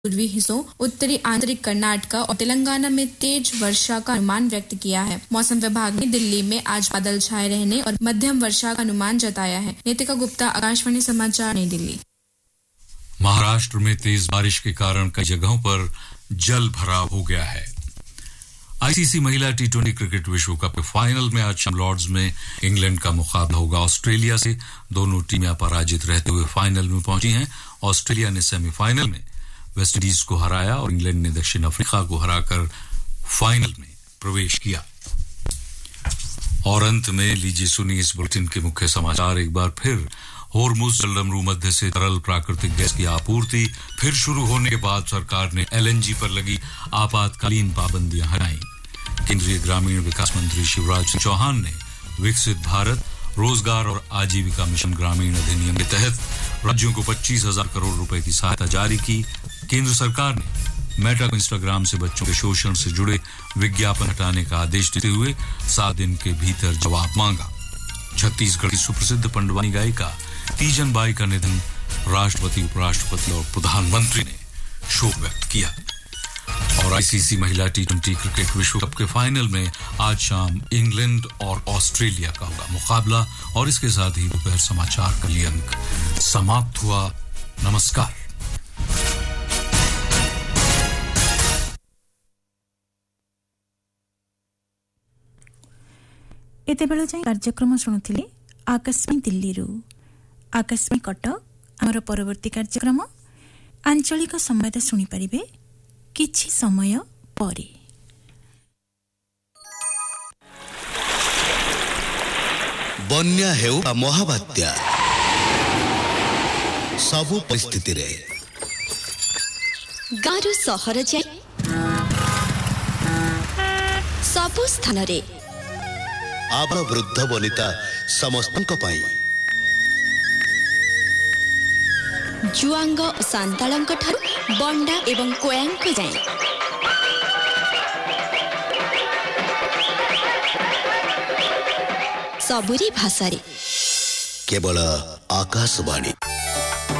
पूर्वी हिस्सों, उत्तरी आंतरिक कर्नाटक और तेलंगाना में तेज वर्षा का अनुमान व्यक्त किया है। मौसम विभाग ने दिल्ली में आज बादल छाए रहने और मध्यम वर्षा का अनुमान जताया है। नीतिका गुप्ता, आकाशवाणी समाचार, नई दिल्ली। महाराष्ट्र में तेज बारिश के कारण कई जगहों पर जल भराव हो गया है। आईसीसी महिला टी20 क्रिकेट विश्व कप के फाइनल में आज शाम लॉर्ड्स में इंग्लैंड का मुकाबला होगा ऑस्ट्रेलिया से। दोनों टीमें अपराजित रहते हुए फाइनल में पहुंची हैं। ऑस्ट्रेलिया ने सेमीफाइनल में वेस्टइंडीज को हराया और इंग्लैंड ने दक्षिण अफ्रीका को हराकर फाइनल में प्रवेश किया। और अंत में लीजिए सुनिए इस बुलेटिन के मुख्य समाचार एक बार फिर। होर्मुज जलडमरू मध्य से तरल प्राकृतिक गैस की आपूर्ति फिर शुरू होने के बाद सरकार ने एलएनजी पर लगी आपातकालीन पाबंदियां हटाई। केंद्रीय ग्रामीण विकास मंत्री शिवराज सिंह चौहान ने विकसित भारत रोजगार और आजीविका मिशन ग्रामीण अधिनियम के तहत राज्यों को 25,000 करोड़ रुपए की सहायता जारी की। केंद्र सरकार ने मेटा को इंस्टाग्राम से बच्चों के शोषण से जुड़े विज्ञापन हटाने का आदेश देते हुए 7 दिन के भीतर जवाब मांगा। छत्तीसगढ़ की सुप्रसिद्ध पंडवानी गायिका तीजन बाई का निधन, राष्ट्रपति, उपराष्ट्रपति और प्रधानमंत्री ने शोक व्यक्त किया। और आईसीसी महिला टी20 क्रिकेट विश्व कप के फाइनल में आज शाम इंग्लैंड और ऑस्ट्रेलिया का होगा मुकाबला। और इसके साथ ही दोपहर समाचार का ये अंक समाप्त हुआ। नमस्कार। एतेबेला जाई कार्यक्रम शुणुथिले आकाशवाणी दिल्लीरू। आकाशवाणी कटक आमर परवर्ती कार्यक्रम आंचलिक संवाद शुणी परिबे किछि समय परे। बन्या हेउ महाबात्या सबु परिस्थिति रे गारु सहर जाय सबु स्थान रे आबा वृद्ध वनिता समस्तक पई जुआंग सांतालंक ठारू बंडा एवं कोयांक जाय सबुरी भाषा रे केवल आकाशवाणी।